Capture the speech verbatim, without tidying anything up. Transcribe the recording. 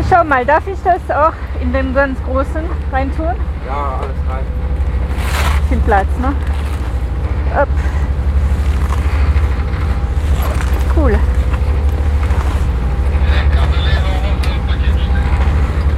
Schau mal, darf ich das auch in dem ganz großen reintun? Ja, alles rein. Viel Platz, ne? Upp.